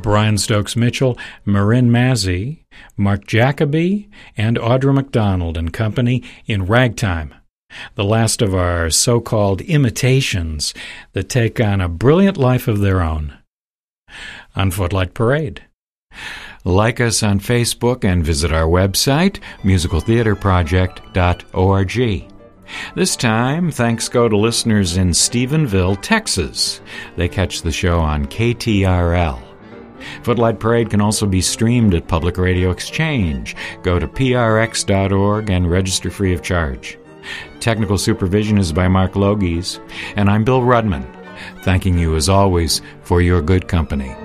Brian Stokes Mitchell, Marin Mazzy, Mark Jacoby, and Audra McDonald and company in Ragtime, the last of our so-called imitations that take on a brilliant life of their own. On Footlight Parade. Like us on Facebook and visit our website, musicaltheaterproject.org. This time, thanks go to listeners in Stephenville, Texas. They catch the show on KTRL. Footlight Parade can also be streamed at Public Radio Exchange. Go to prx.org and register free of charge. Technical supervision is by Mark Logies, and I'm Bill Rudman, thanking you as always for your good company.